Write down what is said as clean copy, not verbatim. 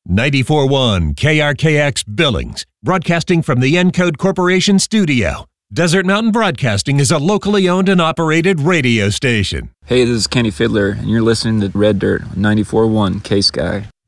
94.1 KRKX Billings, broadcasting from the Encode Corporation studio. Desert Mountain Broadcasting is a locally owned and operated radio station. Hey, this is Kenny Fiddler, and you're listening to Red Dirt, 94.1 K-Sky.